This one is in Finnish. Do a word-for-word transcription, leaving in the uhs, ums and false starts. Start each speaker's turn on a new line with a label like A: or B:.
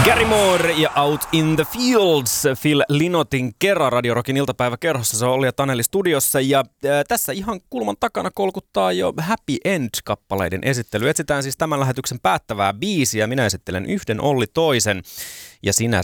A: Gary Moore ja Out in the Fields, Phil Lynottin Kera, Radio Rockin iltapäiväkerhossa. Se on Olli ja Taneli studiossa ja ää, tässä ihan kulman takana kolkuttaa jo Happy End-kappaleiden esittely. Etsitään siis tämän lähetyksen päättävää biisiä. Minä esittelen yhden, Olli toisen ja sinä